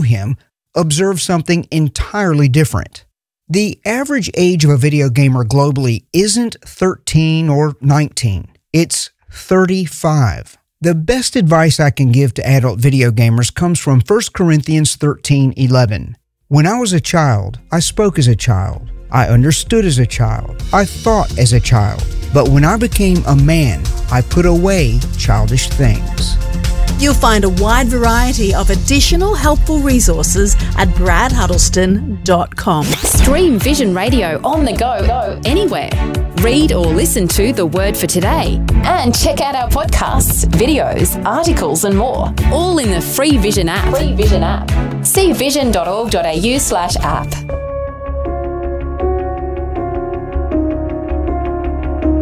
him observe something entirely different. The average age of a video gamer globally isn't 13 or 19. It's 35. The best advice I can give to adult video gamers comes from 1 Corinthians 13:11. When I was a child, I spoke as a child. I understood as a child. I thought as a child. But when I became a man, I put away childish things. You'll find a wide variety of additional helpful resources at bradhuddleston.com. Stream Vision Radio on the go, anywhere. Read or listen to The Word for Today. And check out our podcasts, videos, articles and more. All in the free Vision app. See vision.org.au/app.